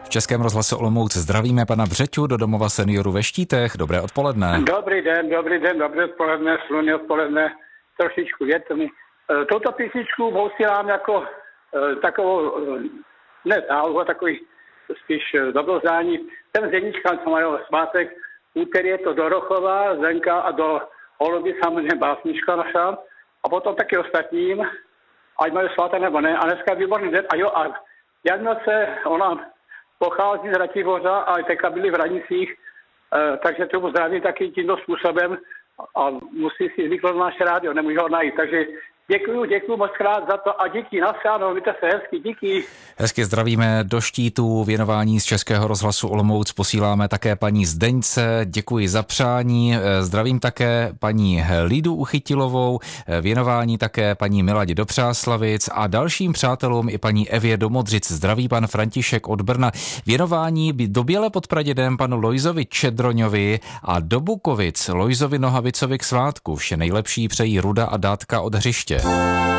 V Českém rozhlase Olomouc zdravíme pana Břeťu do domova seniorů ve Štítech. Dobré odpoledne. Dobrý den, dobré odpoledne, slunné odpoledne, trošičku větrný. Touto písničku posílám jako takovou, ne zálohu, takový spíš dobrozání. Ten zedničkám, co mají svátek, úterý je to do Rochova, Zdenka a do Holuby, samozřejmě básnička naša. A potom taky ostatním, ať mají svátek nebo ne. A dneska je výborný den. A jo, a Janoce, ona pochází z Ratibořa a teďka byli v Hranicích, takže tomu zdravím taky tímto způsobem a musí si zvyknout náš rádio, nemůžu ho najít. Takže děkuju moc krát za to a díky, naschledanou, mějte se hezky, díky. Hezky zdravíme do Štítů, věnování z Českého rozhlasu Olomouc posíláme také paní Zdeňce, děkuji za přání, zdravím také paní Lídu Uchytilovou, věnování také paní Miladě do Přáslavic a dalším přátelům i paní Evě do Modřic, zdraví pan František od Brna, věnování do Běle pod Pradědem panu Lojzovi Čedroňovi a do Bukovic Lojzovi Nohavicovi k svátku, vše nejlepší přejí Ruda a Dátka od Hřiště.